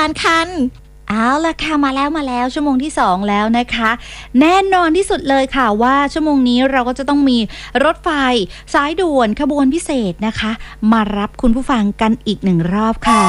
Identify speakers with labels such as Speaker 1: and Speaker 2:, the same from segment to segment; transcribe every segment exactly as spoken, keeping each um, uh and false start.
Speaker 1: านคันเอาล่ะค่ะมาแล้วมาแล้วชั่วโมงที่สองแล้วนะคะแน่นอนที่สุดเลยค่ะว่าชั่วโมงนี้เราก็จะต้องมีรถไฟสายด่วนขบวนพิเศษนะคะมารับคุณผู้ฟังกันอีกหนึ่งรอบค่ะ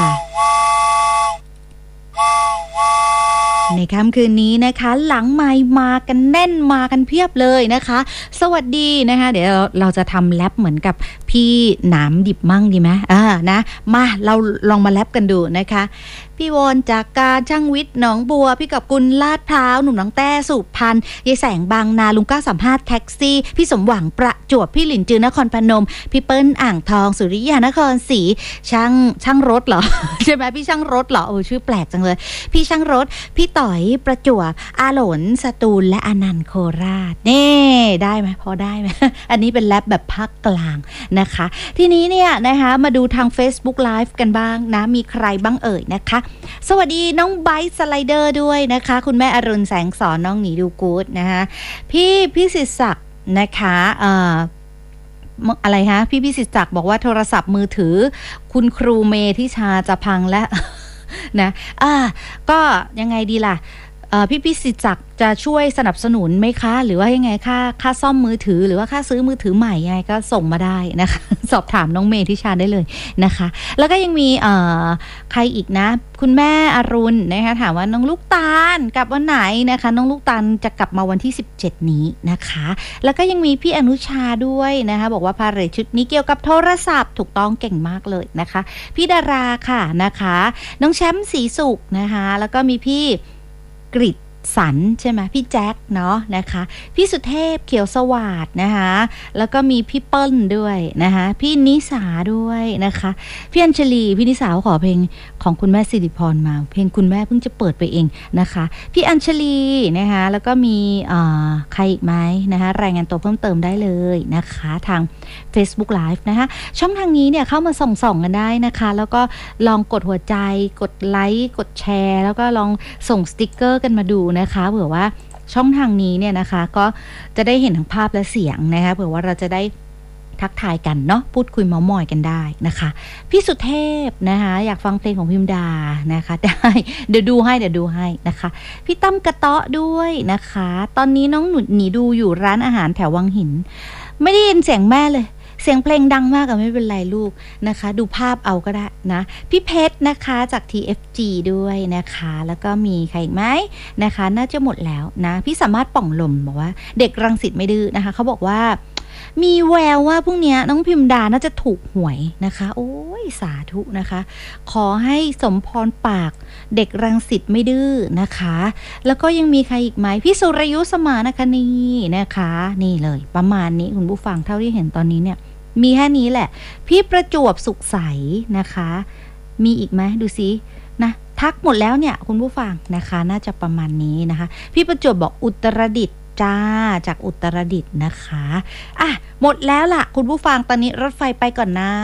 Speaker 1: ในค่ำคืนนี้นะคะหลังไมค์มากันแน่นมากันเพียบเลยนะคะสวัสดีนะคะเดี๋ยวเราจะทำแรปเหมือนกับพี่หนามดิบมั่งดีไหมอ่านะมาเราลองมาแรปกันดูนะคะพี่วอนจากการช่างวิทย์หนองบัวพี่กับกุลลาดพร้าวหนุ่มหนองแต้สุพรรณยายแสงบางนาลุงเก้าสามห้าแท็กซี่พี่สมหวังประจวบพี่หลินจือนครพนมพี่เปิ้ลอ่างทองสุริยานครศรีช่างช่างรถเหรอ ใช่ไหมพี่ช่างรถเหรอโอ้ชื่อแปลกจังเลยพี่ช่างรถพี่ต่อยประจวบอาหลนสตูลและอนันต์โคราชเน่ได้ไหมพอได้ไหม อันนี้เป็นแรปแบบภาคกลางนะคะทีนี้เนี่ยนะคะมาดูทาง Facebook Live กันบ้างนะมีใครบ้างเอ่ยนะคะสวัสดีน้องไบค์สไลเดอร์ด้วยนะคะคุณแม่อรุณแสงสอนน้องหนีดูกู๊ดนะคะพี่พิสิทธิ์ศักดิ์นะคะเอ่ออะไรฮะพี่พิสิทธิ์ศักดิ์บอกว่าโทรศัพท์มือถือคุณครูเมทิชาจะพังแล้ว นะอ่าก็ยังไงดีล่ะพี่พิสิทธิ์ศักดิ์จะช่วยสนับสนุนไหมคะหรือว่ายังไงค่าค่าซ่อมมือถือหรือว่าค่าซื้อมือถือใหม่ยังไงก็ส่งมาได้นะคะ สอบถามน้องเมทิชาได้เลยนะคะแล้วก็ยังมีใครอีกนะคุณแม่อรุณนะคะถามว่าน้องลูกตาลกลับวันไหนนะคะน้องลูกตาลจะกลับมาวันที่สิบเจ็ดนี้นะคะแล้วก็ยังมีพี่อนุชาด้วยนะคะบอกว่าพาเหรดชุดนี้เกี่ยวกับโทรศัพท์ถูกต้องเก่งมากเลยนะคะพี่ดาราค่ะนะคะน้องแชมป์ศรีสุขนะคะแล้วก็มีพี่กฤษสันใช่ไหมพี่แจ็คเนาะนะคะพี่สุเทพเขียวสวัสดนะคะแล้วก็มีพี่เปิ้ลด้วยนะคะพี่นิสาด้วยนะคะพี่อัญชลีพี่นิสาขอเพลงของคุณแม่สิริพรมาเพลงคุณแม่เพิ่งจะเปิดไปเองนะคะพี่อัญชลีนะคะแล้วก็มีใครอีกไหมนะคะรายงานตัวเพิ่มเติมได้เลยนะคะทาง Facebook Live นะคะช่องทางนี้เนี่ยเข้ามาส่องๆกันได้นะคะแล้วก็ลองกดหัวใจกดไลค์กดแชร์แล้วก็ลองส่งสติ๊กเกอร์กันมาดูนะคะเผื่อว่าช่องทางนี้เนี่ยนะคะก็จะได้เห็นทั้งภาพและเสียงนะคะเผื่อว่าเราจะได้ทักทายกันเนาะพูดคุยเม้ามอยกันได้นะคะพี่สุเทพนะคะอยากฟังเพลงของพิมดานะคะได้เดี๋ยวดูให้เดี๋ยวดูให้นะคะพี่ตั้มกระเตาะด้วยนะคะตอนนี้น้องหนุดหนีดูอยู่ร้านอาหารแถววังหินไม่ได้ยินเสียงแม่เลยเสียงเพลงดังมากอะไม่เป็นไรลูกนะคะดูภาพเอาก็ได้นะพี่เพชรนะคะจาก ที เอฟ จี ด้วยนะคะแล้วก็มีใครอีกไหมนะคะน่าจะหมดแล้วนะพี่สามารถป่องลมบอกว่าเด็กรังสิตไม่ดื้อนะคะเขาบอกว่ามีแววว่าพรุ่งนี้น้องพิมดาน่าจะถูกหวยนะคะโอ้ยสาธุนะคะขอให้สมพรปากเด็กรังสิตไม่ดื้อนะคะแล้วก็ยังมีใครอีกไหมพี่สุรยุสมานคณีนะคะนี่เลยประมาณนี้คุณผู้ฟังเท่าที่เห็นตอนนี้เนี่ยมีแค่นี้แหละพี่ประจวบสุขใสนะคะมีอีกไหมดูซินะทักหมดแล้วเนี่ยคุณผู้ฟังนะคะน่าจะประมาณนี้นะคะพี่ประจวบบอกอุตรดิตถ์จ้าจากอุตรดิตถ์นะคะอ่ะหมดแล้วล่ะคุณผู้ฟังตอนนี้รถไฟไปก่อนนะ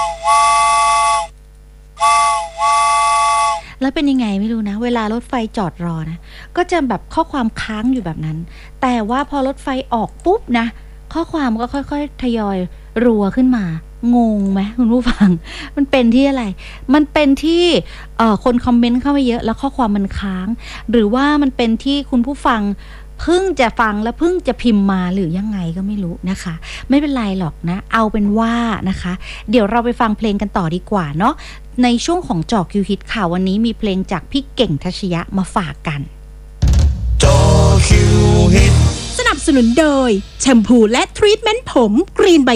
Speaker 1: แล้วเป็นยังไงไม่รู้นะเวลารถไฟจอดรอนะก็จะแบบข้อความค้างอยู่แบบนั้นแต่ว่าพอรถไฟออกปุ๊บนะข้อความก็ค่อยๆทยอยรัวขึ้นมางงไหมคุณผู้ฟังมันเป็นที่อะไรมันเป็นที่เอ่อคนคอมเมนต์เข้ามาเยอะแล้วข้อความมันค้างหรือว่ามันเป็นที่คุณผู้ฟังเพิ่งจะฟังแล้วเพิ่งจะพิมพ์มาหรือยังไงก็ไม่รู้นะคะไม่เป็นไรหรอกนะเอาเป็นว่านะคะเดี๋ยวเราไปฟังเพลงกันต่อดีกว่าเนาะในช่วงของจอคิวฮิตค่ะวันนี้มีเพลงจากพี่เก่งทัชยะมาฝากกัน
Speaker 2: จอคิวฮิต
Speaker 3: สนับสนุนโดยแชมพูและทรีทเมนต์ผมกรีนไบ